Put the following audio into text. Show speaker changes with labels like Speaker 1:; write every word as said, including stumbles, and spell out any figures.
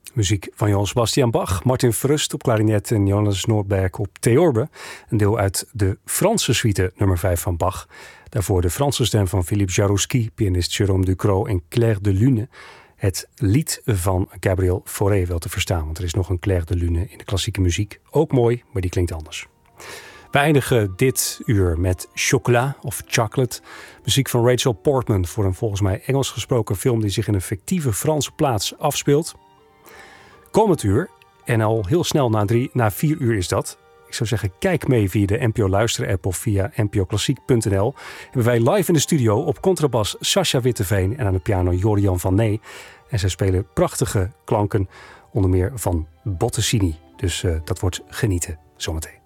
Speaker 1: Muziek van Johann Sebastian Bach, Martin Frust op klarinet en Johannes Nordberg op theorbe. Een deel uit de Franse suite nummer vijf van Bach. Daarvoor de Franse stem van Philippe Jarouski, pianist Jérôme Ducrot en Clair de Lune. Het lied van Gabriel Fauré wel te verstaan, want er is nog een Clair de Lune in de klassieke muziek. Ook mooi, maar die klinkt anders. We eindigen dit uur met Chocolat of Chocolate. Muziek van Rachel Portman voor een volgens mij Engels gesproken film die zich in een fictieve Franse plaats afspeelt. Komend uur, en al heel snel na, drie, na vier uur is dat. Ik zou zeggen, kijk mee via de N P O Luister app of via n p o klassiek punt n l. Hebben wij live in de studio op contrabas Sascha Witteveen en aan de piano Jorian van Nee. En zij spelen prachtige klanken, onder meer van Bottesini. Dus uh, dat wordt genieten zometeen.